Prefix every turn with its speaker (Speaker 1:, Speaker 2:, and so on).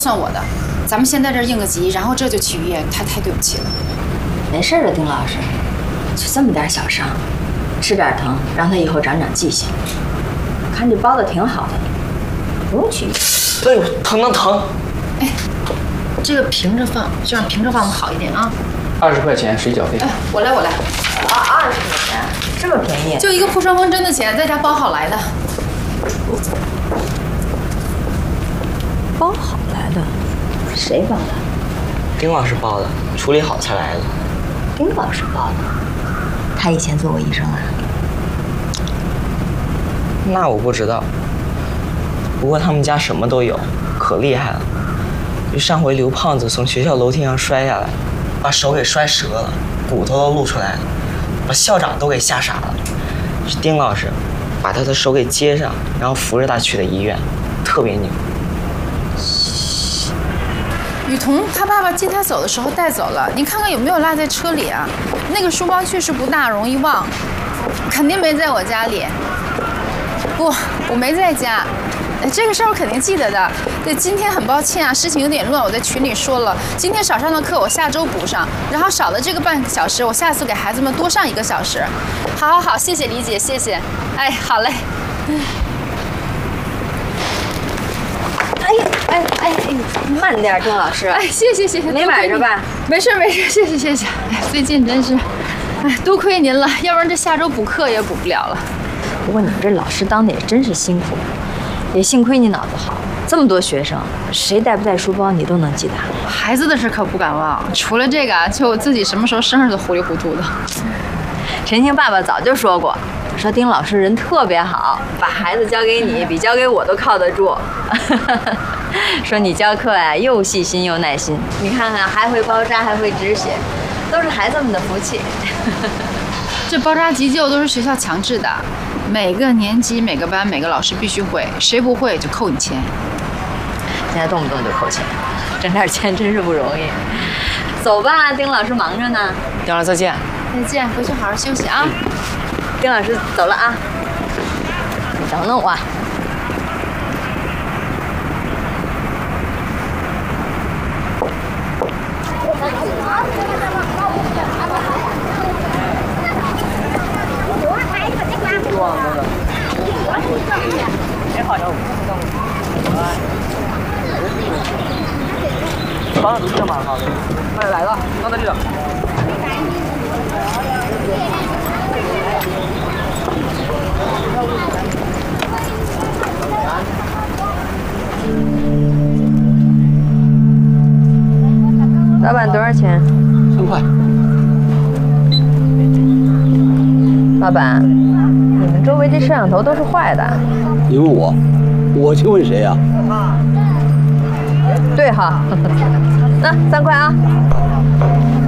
Speaker 1: 算我的，咱们先在这儿应个急，然后这就去医院，太对不起了。
Speaker 2: 没事的，丁老师，就这么点小伤，吃点疼，让他以后长长记性。看这包的挺好的，不用去医院。
Speaker 3: 哎呦，疼！
Speaker 1: 哎，这个平着放，这样平着放好一点啊。
Speaker 4: 20块钱水饺费。
Speaker 1: 哎，我来。
Speaker 2: 20块钱，这么便宜？
Speaker 1: 就一个破伤风针的钱，在家包好来的。
Speaker 2: 包好来的？谁包的？
Speaker 3: 丁老师包的，处理好才来的。
Speaker 2: 丁老师包的？他以前做过医生啊？
Speaker 3: 那我不知道。不过他们家什么都有，可厉害了。就上回刘胖子从学校楼梯上摔下来，把手给摔折了，骨头都露出来了，把校长都给吓傻了。是丁老师把他的手给接上，然后扶着他去的医院，特别牛。
Speaker 1: 雨桐他爸爸接他走的时候带走了，你看看有没有落在车里啊？那个书包确实不大，容易忘，肯定没在我家里。不，我没在家。这个事儿我肯定记得的。对，今天很抱歉啊，事情有点乱，我在群里说了，今天少上的课我下周补上，然后少的这个半个小时，我下次给孩子们多上1个小时。好，谢谢李姐，谢谢。哎，好嘞。
Speaker 2: 哎，慢点，丁老师。
Speaker 1: 哎，谢谢，
Speaker 2: 没崴着吧？
Speaker 1: 没事，谢谢。哎，最近真是，哎，多亏您了，要不然这下周补课也补不了了。
Speaker 2: 不过你们这老师当的也真是辛苦，也幸亏你脑子好，这么多学生，谁带不带书包你都能记得。
Speaker 1: 孩子的事可不敢忘，除了这个，就我自己什么时候生日都糊里糊涂的。
Speaker 2: 陈庆爸爸早就说过，说丁老师人特别好，把孩子交给你比交给我都靠得住。说你教课呀，又细心又耐心，你看看还会包扎还会止血，都是孩子们的福气。
Speaker 1: 这包扎急救都是学校强制的，每个年级每个班每个老师必须会，谁不会就扣你钱。
Speaker 2: 现在动不动就扣钱，挣点钱真是不容易。走吧，丁老师忙着呢。
Speaker 3: 丁老师再见。
Speaker 1: 再见，回去好好休息啊。
Speaker 2: 丁老师走了啊，你等等我。
Speaker 3: 来了，到这里了。
Speaker 2: 老板多少钱
Speaker 4: 3块。
Speaker 2: 老板，你们周围这摄像头都是坏的。
Speaker 5: 你问我去问谁呀？
Speaker 2: 对哈，那3块啊。